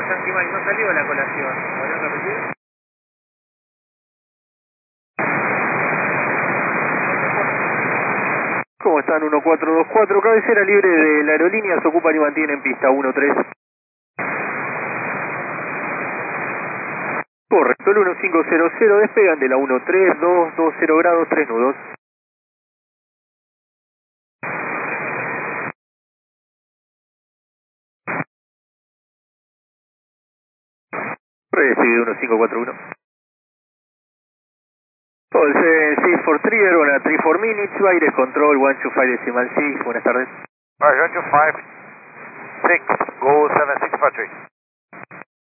Yankee Mike, no salió la colación. ¿Podrían repetir? ¿Cómo están? 1424, cabecera libre de la aerolínea, se ocupan y mantienen pista 13. Correcto, el 1500, despegan de la 13220 grados, 3 nudos. Recibido 1541. Call 643, Airborne 34 minutes, Virus Control 125.6, buenas tardes. Right, 125, 6, go 76 for 3.